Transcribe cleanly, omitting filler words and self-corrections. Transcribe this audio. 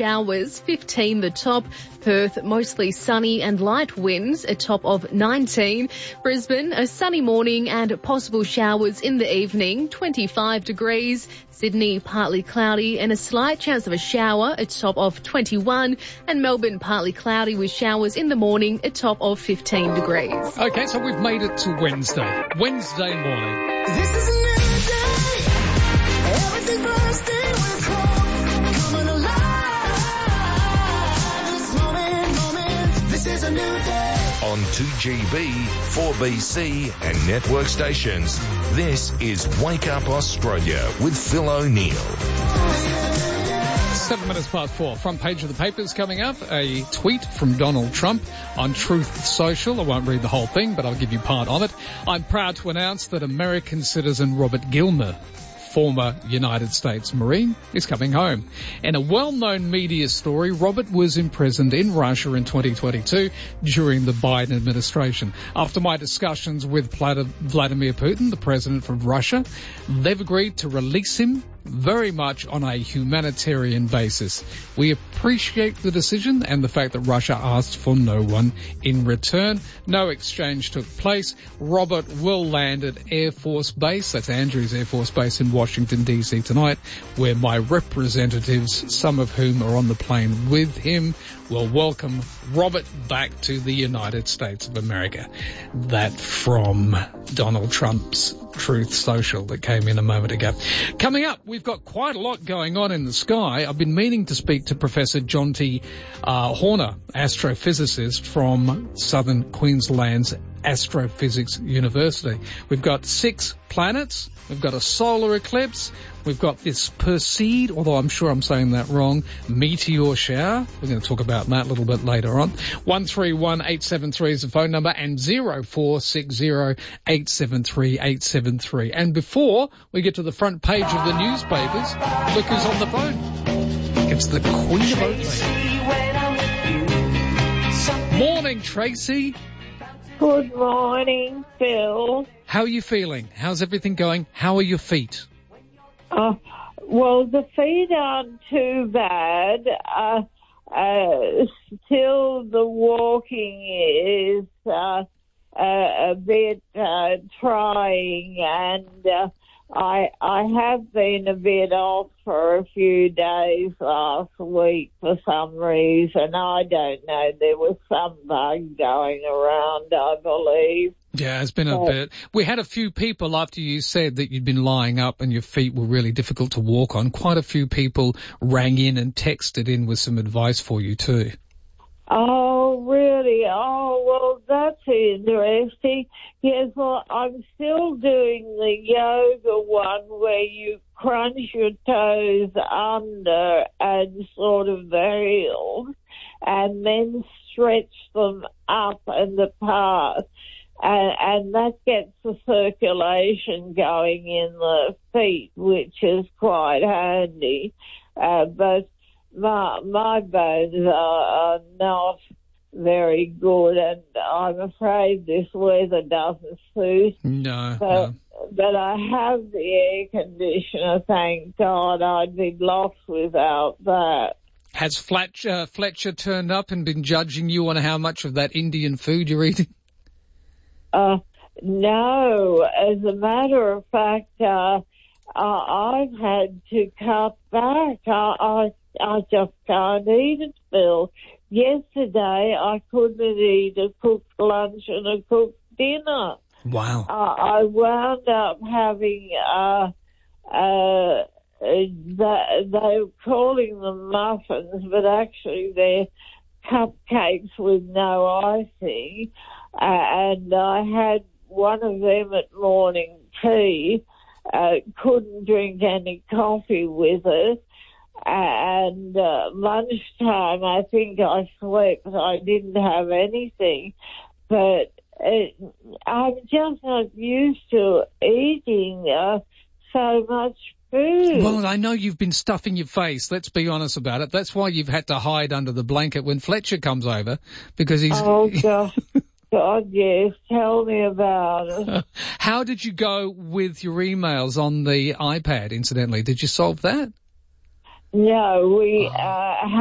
showers, 15 the top. Perth, mostly sunny and light winds, a top of 19. Brisbane, a sunny morning and possible showers in the evening, 25 degrees. Sydney, partly cloudy and a slight chance of a shower, a top of 21. And Melbourne, partly cloudy with showers in the morning, a top of 15 degrees. Okay, so we've made it to Wednesday morning. This is a new day. Everything bursting with hope. Coming alive. This moment. This is a new day. On 2GB, 4BC and network stations. This is Wake Up Australia with Phil O'Neill. 7 minutes past 4. Front page of the papers coming up. A tweet from Donald Trump on Truth Social. I won't read the whole thing, but I'll give you part of it. I'm proud to announce that American citizen Robert Gilmer, former United States Marine, is coming home. In a well-known media story, Robert was imprisoned in Russia in 2022 during the Biden administration. After my discussions with Vladimir Putin, the president of Russia, they've agreed to release him very much on a humanitarian basis. We appreciate the decision and the fact that Russia asked for no one in return. No exchange took place. Robert will land at Air Force Base, that's Andrews Air Force Base in Washington, D.C. tonight, where my representatives, some of whom are on the plane with him, will welcome Robert back to the United States of America. That from Donald Trump's Truth Social that came in a moment ago. Coming up, we've got quite a lot going on in the sky. I've been meaning to speak to Professor John T. Horner, astrophysicist from Southern Queensland's Astrophysics University. We've got 6 planets. We've got a solar eclipse. We've got this Perseid, although I'm sure I'm saying that wrong, meteor shower. We're going to talk about that a little bit later on. 131873 is the phone number and 0460873873. And before we get to the front page of the newspapers, look who's on the phone. It's the Queen of Oakley. Morning, Tracy. Good morning, Phil. How are you feeling? How's everything going? How are your feet? Well, the feet aren't too bad. Still the walking is a bit trying, and I have been a bit off for a few days last week for some reason. I don't know. There was some bug going around, I believe. Yeah, it's been a bit. We had a few people after you said that you'd been lying up and your feet were really difficult to walk on. Quite a few people rang in and texted in with some advice for you too. Oh, really? Oh, well, that's interesting. Yes, well, I'm still doing the yoga one where you crunch your toes under and sort of the heels and then stretch them up and apart. And that gets the circulation going in the feet, which is quite handy. But my bones are not very good, and I'm afraid this weather doesn't suit. No. But I have the air conditioner, thank God. I'd be lost without that. Has Fletcher turned up and been judging you on how much of that Indian food you're eating? No, as a matter of fact, I've had to cut back. I just can't eat it, Phil. Yesterday, I couldn't eat a cooked lunch and a cooked dinner. Wow. I wound up having, they were calling them muffins, but actually they're cupcakes with no icing. And I had one of them at morning tea, couldn't drink any coffee with it. And lunchtime, I think I slept. I didn't have anything. But I'm just not used to eating so much food. Well, I know you've been stuffing your face. Let's be honest about it. That's why you've had to hide under the blanket when Fletcher comes over, because he's... Oh, God. God, yes. Tell me about it. How did you go with your emails on the iPad, incidentally? Did you solve that? No, we